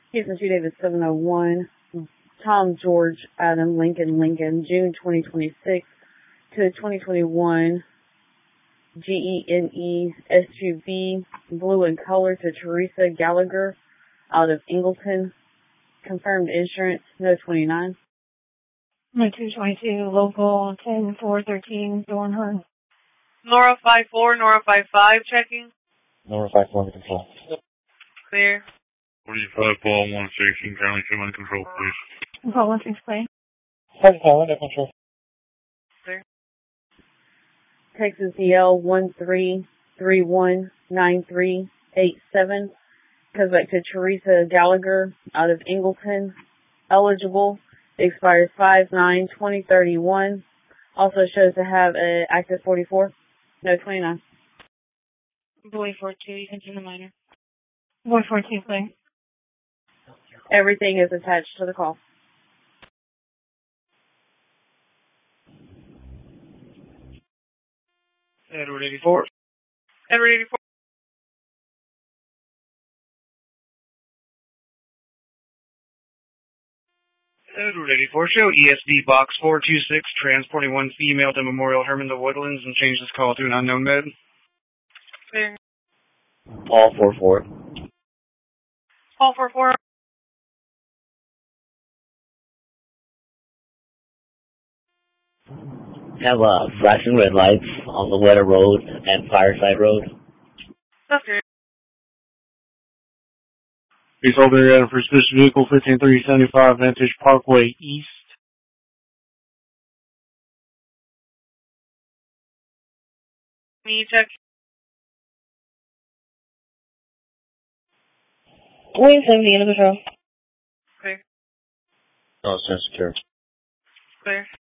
Houston 2 Davis 701. Tom George Adam Lincoln June 2026 to 2021. GENE SUV blue in color to Teresa Gallagher out of Ingleton. Confirmed insurance no 29. No 222 local 10413 Dornhorn. Nora 54, Nora 55 checking. Nora 54 under control. Clear. 45 ball 116 currently show under control, please. Call 16 play. 45 under control. Clear. Texas DL 13319387 goes back to Teresa Gallagher out of Ingleton. Eligible. Expires 5/9/2031. Also shows to have an active 44. No 29. Boy 42, you can turn the minor. Boy 42 play. Everything is attached to the call. Edward 84. Edward 84. Edward 84, show ESD box 426, transporting one female to Memorial Herman the Woodlands and change this call to an unknown mode. Clear. All 44. All 44. Have flashing red lights on the Wetter Road and Fireside Road. That's good. Please hold the radar for suspicious vehicle 15375 Vantage Parkway East. Me check. 170 under control. Clear. Oh, it's secure. Clear.